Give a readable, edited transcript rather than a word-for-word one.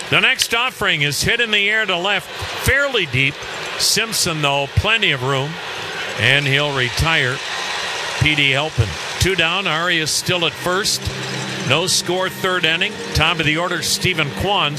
The next offering is hit in the air to left, fairly deep. Simpson, though, plenty of room, and he'll retire. P.D. helping. 2 down. Arias still at first. No score, third inning. Top of the order, Stephen Kwan.